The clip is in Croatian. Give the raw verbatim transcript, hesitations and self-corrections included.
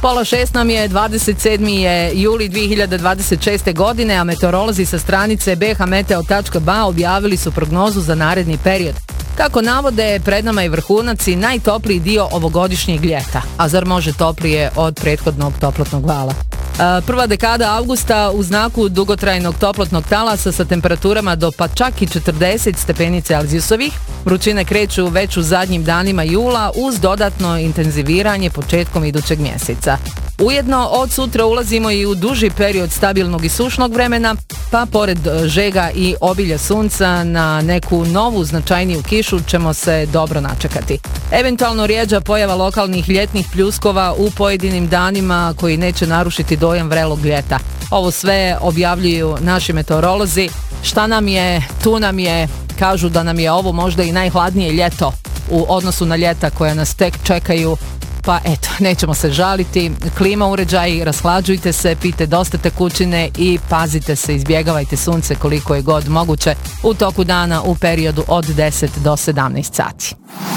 Pola šest nam je, dvadeset sedmi je juli dvije hiljade dvadeset šeste. godine, a meteorolozi sa stranice b h meteo tačka b a objavili su prognozu za naredni period. Kako navode, pred nama je vrhunac i najtopliji dio ovogodišnjeg ljeta, a zar može toplije od prethodnog toplotnog vala? Prva dekada avgusta u znaku dugotrajnog toplotnog talasa sa temperaturama do pa čak i četrdeset stepeni Celzijusovih. Vrućine kreću već u zadnjim danima jula uz dodatno intenziviranje početkom idućeg mjeseca. Ujedno, od sutra ulazimo i u duži period stabilnog i sušnog vremena, pa pored žega i obilja sunca na neku novu značajniju kišu ćemo se dobro načekati. Eventualno rijeđa pojava lokalnih ljetnih pljuskova u pojedinim danima koji neće narušiti dojam vrelog ljeta. Ovo sve objavljuju naši meteorolozi. Šta nam je, tu nam je, kažu da nam je ovo možda i najhladnije ljeto u odnosu na ljeta koja nas tek čekaju. Pa eto, nećemo se žaliti, klima uređaji, rashlađujte se, pijte dosta tekućine i pazite se, izbjegavajte sunce koliko je god moguće u toku dana u periodu od deset do sedamnaest sati.